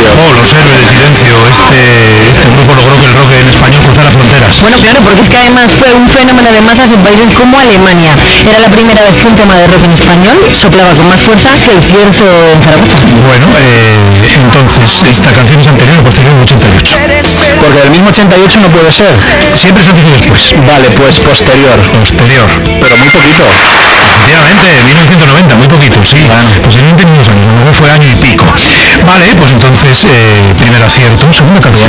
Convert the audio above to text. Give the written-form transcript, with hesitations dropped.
Oh, los héroes de silencio. Este grupo logró que el rock en español cruzara fronteras. Bueno, claro, porque es que además fue un fenómeno de masas en países como Alemania. Era la primera vez que un tema de rock en español soplaba con más fuerza que el cierzo en Zaragoza. Bueno, entonces, esta canción es anterior o posterior al 88. Porque del mismo 88 no puede ser. Siempre es antes o después. Vale, pues posterior. Posterior. Pero muy poquito. Efectivamente, 1990, muy poquito, sí. Posiblemente ni unos años, a lo mejor fue año y pico. Vale, pues entonces, primer acierto, segunda canción.